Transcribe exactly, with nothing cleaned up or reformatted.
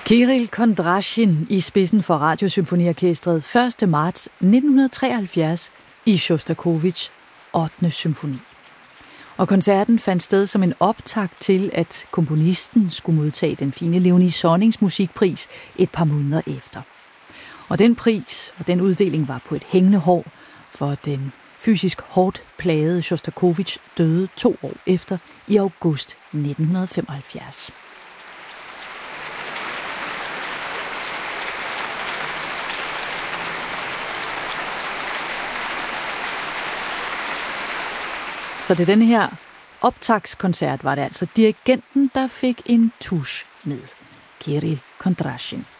Kirill Kondrasjin i spidsen for Radiosymfoniorkestret første marts nitten treoghalvfjerds i Sjostakovitjs ottende symfoni. Og koncerten fandt sted som en optakt til, at komponisten skulle modtage den fine Léonie Sonnings musikpris et par måneder efter. Og den pris og den uddeling var på et hængende hår, for den fysisk hårdt plagede Sjostakovitj døde to år efter i august nitten femoghalvfjerds. Så til denne her optagskoncert var det altså dirigenten, der fik en tusch med. Kirill Kondrasjin.